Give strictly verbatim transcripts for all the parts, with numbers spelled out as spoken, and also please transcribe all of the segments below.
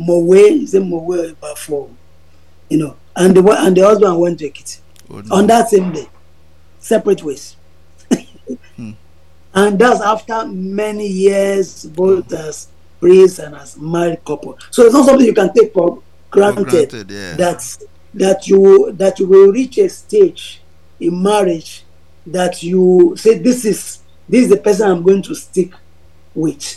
Mowe, he said Mowe about four, you know, and the and the husband went to Ekiti oh, no. on that same day, separate ways. hmm. And that's after many years, both oh. as priests and as married couple. So it's not something you can take for granted, for granted yeah. that that you that you will reach a stage in marriage that you say this is this is the person I'm going to stick with.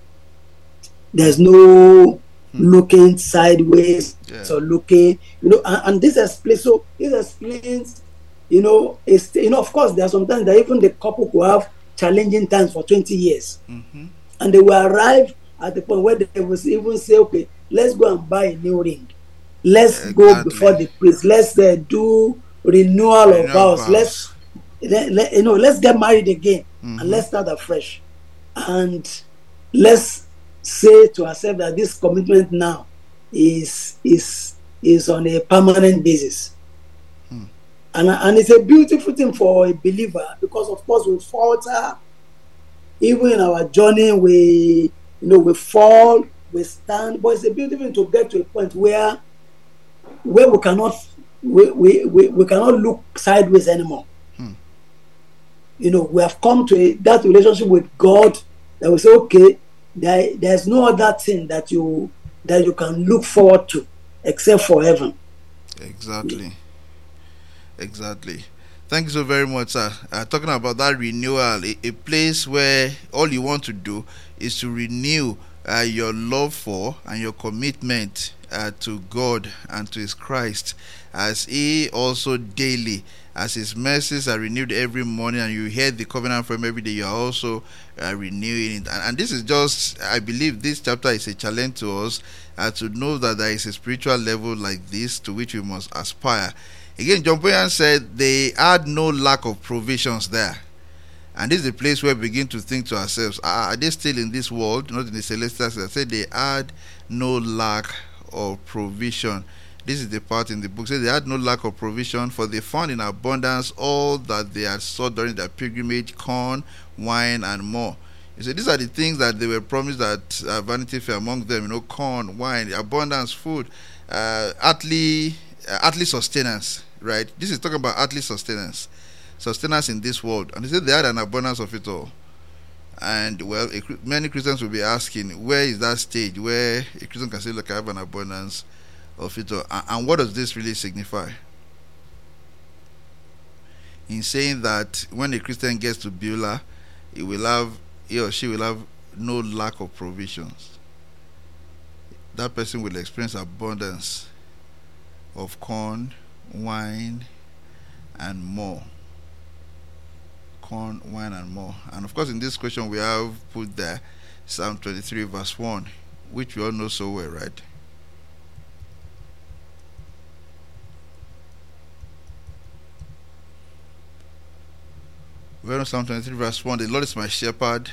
There's no hmm. looking sideways yeah. or looking, you know, and, and this explains. So this explains, you know, it's, you know, of course, there are sometimes that even the couple who have challenging times for twenty years, mm-hmm. and they will arrive at the point where they will even say, okay, let's go and buy a new ring. Let's exactly. go before the priest. Let's uh, do renewal of vows. Let's, let, let, you know, let's get married again mm-hmm. and let's start afresh. And let's say to ourselves that this commitment now is is is on a permanent basis. Hmm. And, and it's a beautiful thing for a believer, because of course we falter. Even in our journey, we you know we fall, we stand, but it's a beautiful thing to get to a point where where we cannot we we, we, we cannot look sideways anymore. Hmm. You know, we have come to a, that relationship with God that we say, okay, there, there's no other thing that you that you can look forward to except for heaven. Exactly. Yeah. Exactly. Thank you so very much, sir. Uh, talking about that renewal, a, a place where all you want to do is to renew uh, your love for and your commitment uh, to God and to His Christ, as He also daily, as His mercies are renewed every morning, and you hear the covenant from every day, you are also uh, renewing it. And, and this is just, I believe this chapter is a challenge to us uh, to know that there is a spiritual level like this to which we must aspire. Again, John Bunyan said they had no lack of provisions there. And this is the place where we begin to think to ourselves, are, are they still in this world, not in the celestial? I said they had no lack of provision. This is the part in the book. Says they had no lack of provision, for they found in abundance all that they had sought during their pilgrimage, corn, wine, and more. You see, these are the things that they were promised that uh, Vanity Fair among them, you know, corn, wine, abundance, food, uh, earthly, uh, earthly sustenance. Right, this is talking about earthly sustenance, sustenance in this world, and he said they had an abundance of it all. And well, a, many Christians will be asking, where is that stage where a Christian can say, look, I have an abundance of it all? And, and what does this really signify? In saying that when a Christian gets to Beulah, he will have, he or she will have no lack of provisions. That person will experience abundance of corn, wine, and more. Corn, wine, and more. And of course, in this question we have put there Psalm twenty-three verse one, which we all know so well, right? We know Psalm twenty-three verse one, the Lord is my shepherd,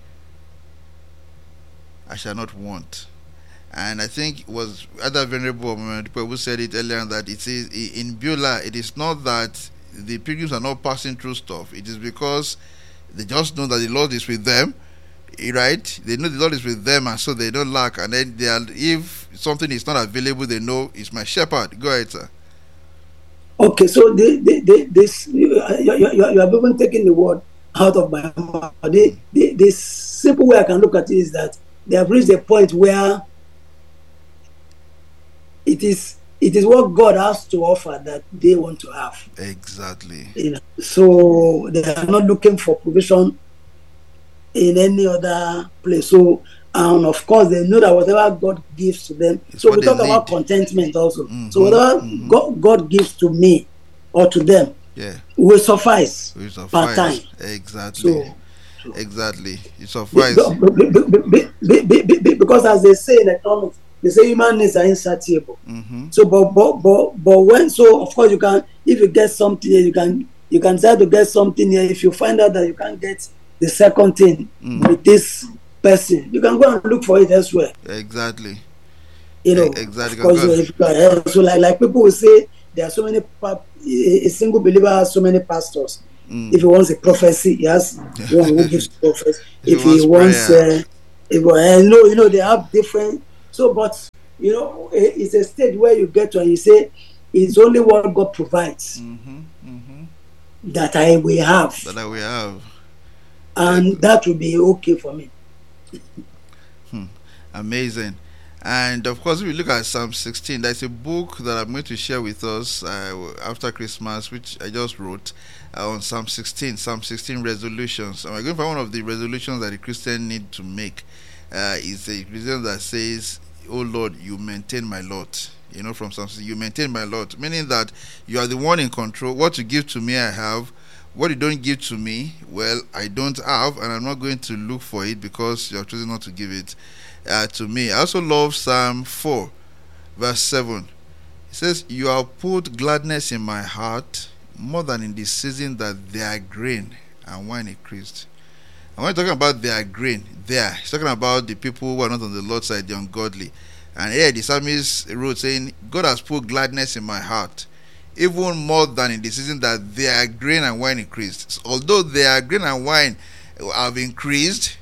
I shall not want. And I think it was other venerable people who said it earlier, that it is in Beulah, it is not that the pilgrims are not passing through stuff. It is because they just know that the Lord is with them, right? They know the Lord is with them, and so they don't lack. And then they are, if something is not available, they know it's my shepherd. Go ahead, sir. Okay, so the, the, the, this you, you, you, you have even taken the word out of my mouth. The, the, the simple way I can look at it is that they have reached a point where It is it is what God has to offer that they want to have. Exactly. You know, so they are not looking for provision in any other place. So, and of course, they know that whatever God gives to them. It's so we talk need. about contentment also. Mm-hmm. So whatever mm-hmm. God, God gives to me or to them, yeah, will suffice, will suffice. per time. Exactly. So, so exactly. It suffices. Because as they say in economics, they say human needs are insatiable. Mm-hmm. So, but, but, but, but when, so of course you can, if you get something here, you can, you can try to get something here. If you find out that you can't get the second thing mm. with this person, you can go and look for it elsewhere. Exactly. You know, exactly. Of course, if you can, so like, like people will say, there are so many, a single believer has so many pastors. Mm. If he wants a prophecy, he has one who gives prophecy. If, if he wants, uh, if, uh, no, you know, they have different. So, but you know, it's a stage where you get to and you say, it's only what God provides mm-hmm, mm-hmm. that I will have. That I will have. And yeah. That will be okay for me. Hmm. Amazing. And of course, if we look at Psalm sixteen, there's a book that I'm going to share with us uh, after Christmas, which I just wrote uh, on Psalm sixteen, Psalm sixteen resolutions. And we're going for one of the resolutions that the Christian need to make. Uh, is a resolution that says, "Oh Lord, you maintain my lot." You know, from Psalm sixteen, you maintain my lot, meaning that you are the one in control. What you give to me, I have. What you don't give to me, well, I don't have, and I'm not going to look for it because you have chosen not to give it Uh, to me. I also love Psalm four, verse seven. It says, "You have put gladness in my heart more than in the season that their grain and wine increased." And when you're talking about their grain, there, he's talking about the people who are not on the Lord's side, the ungodly. And here the psalmist wrote saying, "God has put gladness in my heart, even more than in the season that their grain and wine increased." So although their grain and wine have increased,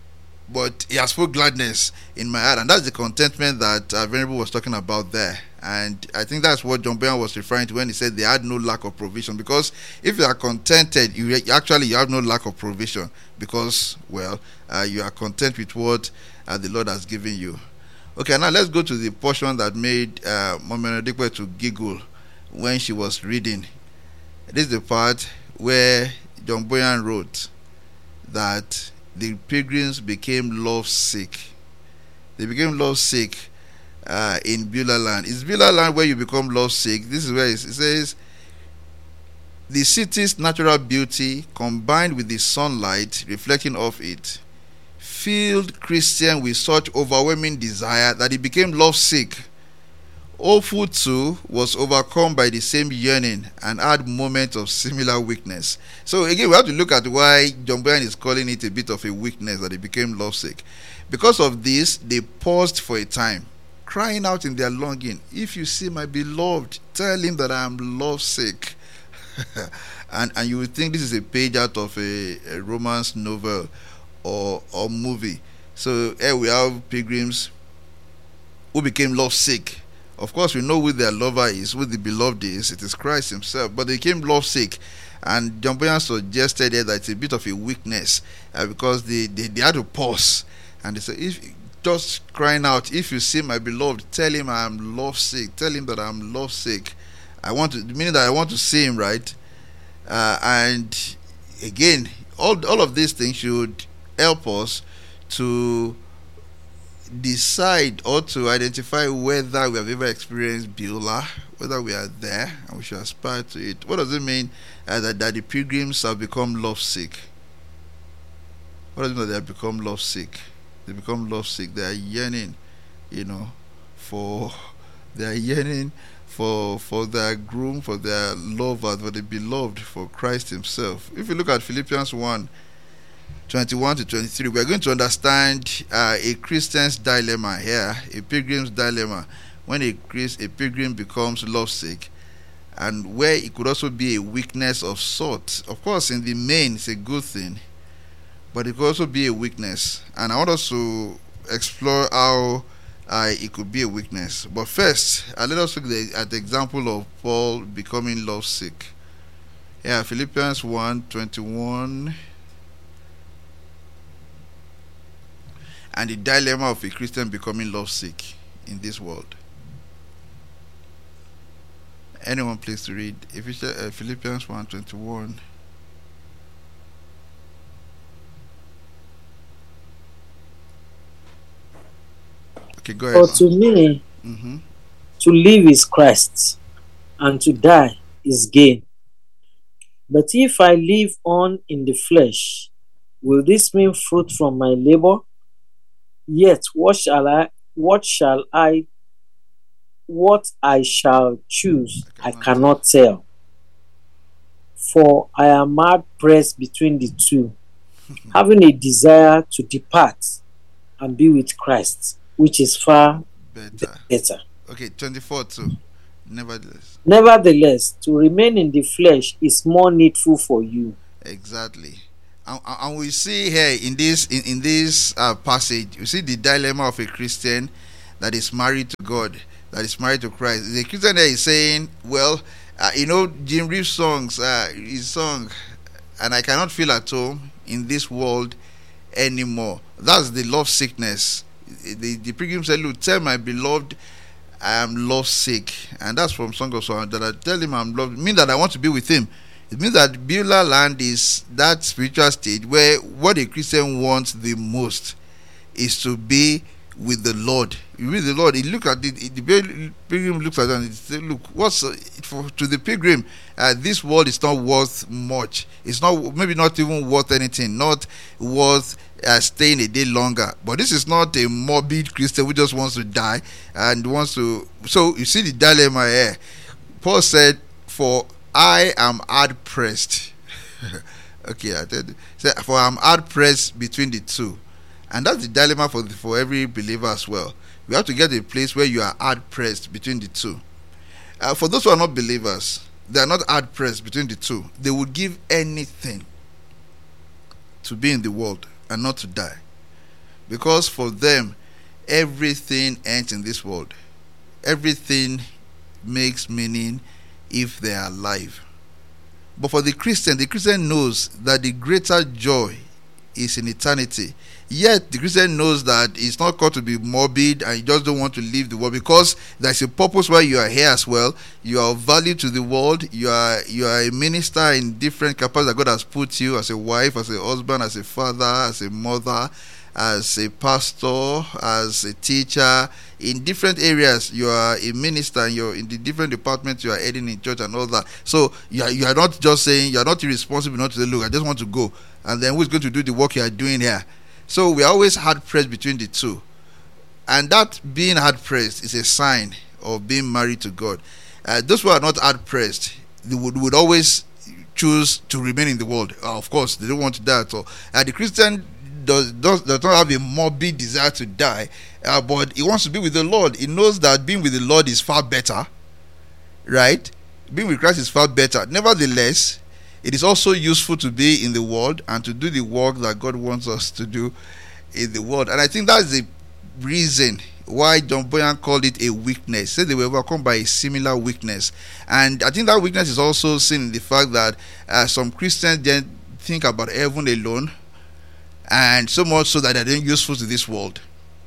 but he has put gladness in my heart. And that's the contentment that uh, Venerable was talking about there. And I think that's what John Bunyan was referring to when he said they had no lack of provision. Because if you are contented, you actually you have no lack of provision. Because, well, uh, you are content with what uh, the Lord has given you. Okay, now let's go to the portion that made uh, Mama Nodikwe to giggle when she was reading. This is the part where John Bunyan wrote that the pilgrims became lovesick. They became lovesick uh, in Beulah land. It's Beulah land where you become lovesick. This is where it says, "The city's natural beauty combined with the sunlight reflecting off it filled Christian with such overwhelming desire that he became lovesick. Awful too was overcome by the same yearning and had moments of similar weakness." So again, we have to look at why John Bunyan is calling it a bit of a weakness that he became lovesick. Because of this, they paused for a time, crying out in their longing, "If you see my beloved, tell him that I am lovesick." and and you would think this is a page out of a, a romance novel or or movie. So here we have pilgrims who became lovesick. Of course, we know who their lover is, who the beloved is. It is Christ himself. But they became lovesick. And John Bunyan suggested here that it's a bit of a weakness uh, because they, they, they had to pause. And they said, if just crying out, "If you see my beloved, tell him I am lovesick. Tell him that I am lovesick." I want to, meaning that I want to see him, right? Uh, and again, all, all of these things should help us to decide or to identify whether we have ever experienced Beulah, whether we are there and we should aspire to it. What does it mean uh, that, that the pilgrims have become lovesick? What does it mean that they have become lovesick? They become lovesick. They are yearning, you know, for they are yearning for for their groom, for their lover, for the beloved, for Christ himself. If you look at Philippians one, twenty-one to twenty-three, we are going to understand uh, a Christian's dilemma here, a pilgrim's dilemma, when a, a pilgrim becomes lovesick, and where it could also be a weakness of sort. Of course, in the main, it's a good thing, but it could also be a weakness. And I want us to explore how uh, it could be a weakness. But first, uh, let us look at the example of Paul becoming lovesick. Yeah, Philippians one, twenty-one. And the dilemma of a Christian becoming lovesick in this world. Anyone please to read uh, Philippians one twenty-one. Okay, go ahead. For to me, mm-hmm. to live is Christ, and to die is gain. But if I live on in the flesh, will this mean fruit from my labor? Yet what shall I what shall I what I shall choose I cannot tell. For I am hard pressed between the two, having a desire to depart and be with Christ, which is far better. better. Okay, twenty-four too. Nevertheless. Nevertheless, to remain in the flesh is more needful for you. Exactly. And, and we see here in this in, in this uh, passage, you see the dilemma of a Christian that is married to God, that is married to Christ. The Christian there is saying, well, uh, you know, Jim Reeves' songs, uh, his song, and I cannot feel at home in this world anymore. That's the love sickness. The, the pilgrim said, look, tell my beloved I am love sick. And that's from Song of Songs, that I tell him I'm loved. It means that I want to be with him. It means that Beulah land is that spiritual stage where what a Christian wants the most is to be with the Lord. You with the Lord, he look at it, the pilgrim looks at it and he says, look, what's uh, for, to the pilgrim, uh, this world is not worth much. It's not, maybe not even worth anything, not worth uh, staying a day longer. But this is not a morbid Christian who just wants to die and wants to. So you see the dilemma here. Paul said, for I am hard pressed. Okay, I said, for I'm hard pressed between the two. And that's the dilemma for the, for every believer as well. You have to get a place where you are hard pressed between the two. Uh, for those who are not believers, they are not hard pressed between the two. They would give anything to be in the world and not to die, because for them everything ends in this world. Everything makes meaning if they are alive. But for the Christian, the Christian knows that the greater joy is in eternity. Yet the Christian knows that it's not called to be morbid and you just don't want to leave the world, because there's a purpose why you are here as well. You are of value to the world. You are you are a minister in different capacities that God has put you, as a wife, as a husband, as a father, as a mother, as a pastor, as a teacher. In different areas, you are a minister, and you're in the different departments you are heading in church and all that. So you are, you are not just saying, you are not irresponsible not to say, look, I just want to go, and then who's going to do the work you are doing here? So we are always hard pressed between the two. And that being hard pressed is a sign of being married to God. Uh, those who are not hard pressed, they would, would always choose to remain in the world. Uh, of course, they don't want to die at all. Uh, the Christian does, does, does not have a morbid desire to die, uh, but he wants to be with the Lord. He knows that being with the Lord is far better, right? Being with Christ is far better. Nevertheless, it is also useful to be in the world and to do the work that God wants us to do in the world. And I think that's the reason why John Bunyan called it a weakness. He said they were overcome by a similar weakness. And I think that weakness is also seen in the fact that uh, some Christians then think about heaven alone, and so much so that they're then useful to this world.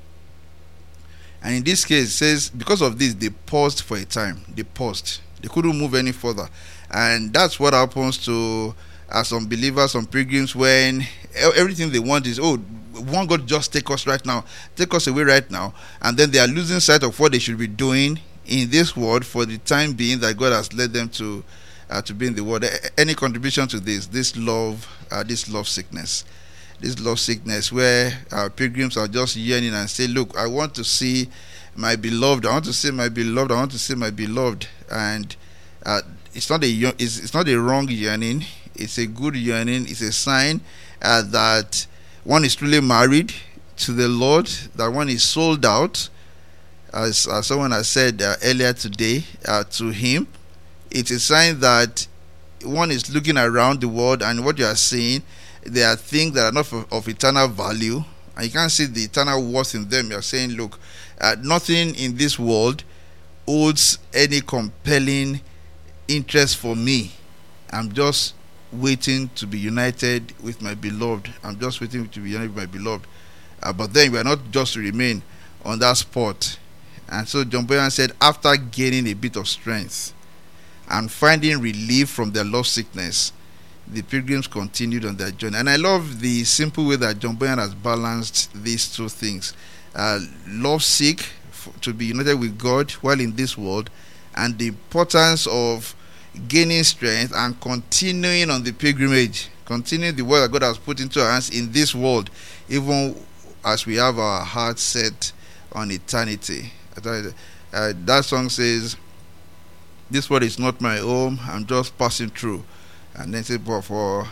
And in this case, it says because of this, they paused for a time. They paused. They couldn't move any further. And that's what happens to uh, some believers, some pilgrims, when everything they want is, oh, won't God just take us right now, take us away right now, and then they are losing sight of what they should be doing in this world for the time being that God has led them to uh, to be in the world. Any contribution to this, this love, uh, this love sickness, this love sickness, where uh, pilgrims are just yearning and say, look, I want to see my beloved, I want to see my beloved, I want to see my beloved, and uh, It's not a it's, it's not a wrong yearning. It's a good yearning. It's a sign uh, that one is truly married to the Lord, that one is sold out, as, as someone has said uh, earlier today, uh, to Him. It's a sign that one is looking around the world, and what you are seeing, there are things that are not of, of eternal value, and you can't see the eternal worth in them. You are saying, look, uh, nothing in this world holds any compelling interest for me. I'm just waiting to be united with my beloved. I'm just waiting to be united with my beloved. Uh, but then we are not just to remain on that spot. And so John Bunyan said, after gaining a bit of strength and finding relief from their love sickness, the pilgrims continued on their journey. And I love the simple way that John Bunyan has balanced these two things. Uh, love sick, f- to be united with God while in this world, and the importance of gaining strength and continuing on the pilgrimage, continuing the work that God has put into our hands in this world, even as we have our hearts set on eternity. Uh, that song says, this world is not my home, I'm just passing through. And then say, but for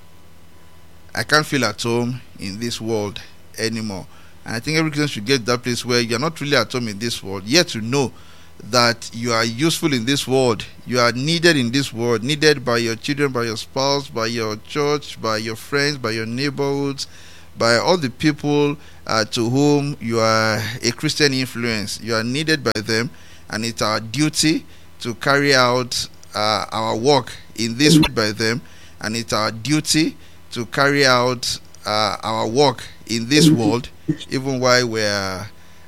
I can't feel at home in this world anymore. And I think every Christian should get to that place where you're not really at home in this world, yet to know that you are useful in this world. You are needed in this world, needed by your children, by your spouse, by your church, by your friends, by your neighborhoods, by all the people uh, to whom you are a Christian influence. You are needed by them, and it's our duty to carry out uh, our work in this way by them, and it's our duty to carry out uh, our work in this world, even while we're